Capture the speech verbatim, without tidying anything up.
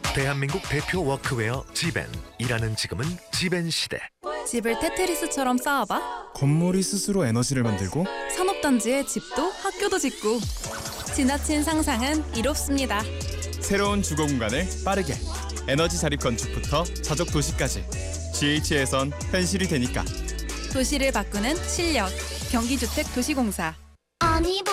대한민국 대표 워크웨어 지벤. 일하는 지금은 지벤 시대. 집을 테트리스처럼 쌓아봐. 건물이 스스로 에너지를 만들고 산업단지에 집도 학교도 짓고. 지나친 상상은 이롭습니다. 새로운 주거 공간을 빠르게 에너지 자립 건축부터 자족 도시까지 지에이치에선 현실이 되니까. 도시를 바꾸는 실력. 경기주택도시공사. 아니